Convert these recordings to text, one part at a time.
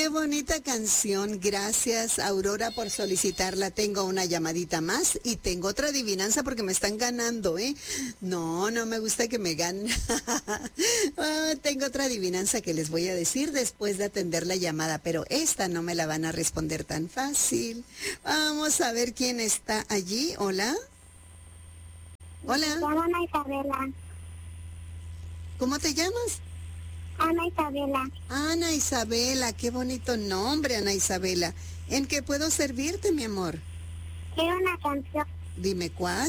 qué bonita canción. Gracias, Aurora, por solicitarla. Tengo una llamadita más y tengo otra adivinanza porque me están ganando, ¿eh? No, no me gusta que me ganen. Tengo otra adivinanza que les voy a decir después de atender la llamada, pero esta no me la van a responder tan fácil. Vamos a ver quién está allí. Hola. Hola. Me llamo Ana Isabela. ¿Cómo te llamas? Ana Isabela. Ana Isabela, qué bonito nombre, Ana Isabela. ¿En qué puedo servirte, mi amor? Quiero una canción. Dime, ¿cuál?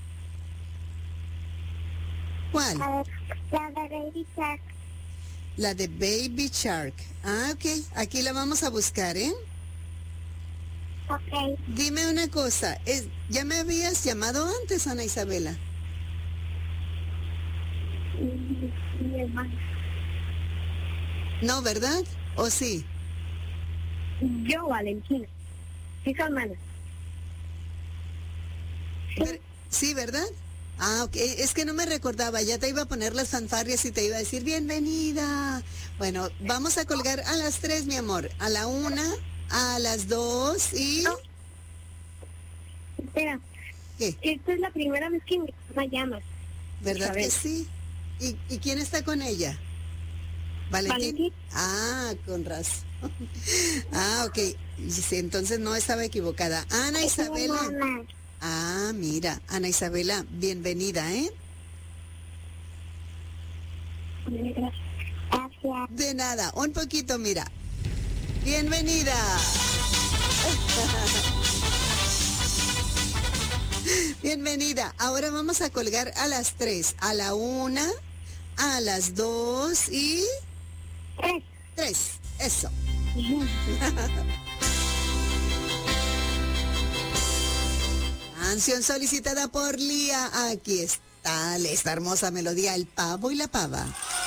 ¿Cuál? La de Baby Shark. La de Baby Shark. Ah, ok. Aquí la vamos a buscar, ¿eh? Ok. Dime una cosa. ¿Ya me habías llamado antes, Ana Isabela? Mi hermana. No, ¿verdad? ¿O sí? Yo, Valentina. Sí, su hermana. Sí, ¿verdad? Ah, ok. Es que no me recordaba. Ya te iba a poner las fanfarrias y te iba a decir bienvenida. Bueno, vamos a colgar a las 3, mi amor. A la 1, a las 2 y... No. Espera. ¿Qué? Esta es la primera vez que mi mamá llama. ¿Verdad que Isabel. sí? ¿Y quién está con ella? ¿Valentín? Valentín. Ah, con razón. Ah, ok. Sí, entonces no estaba equivocada. Ana Es mi Isabela. hermana. Ah, mira, Ana Isabela, bienvenida, ¿eh? Gracias. De nada, un poquito, mira. Bienvenida. Bienvenida. Ahora vamos a colgar a las 3, a la 1, a las 2 y 3. Eso. Canción solicitada por Lía. Aquí está esta hermosa melodía, El pavo y la pava.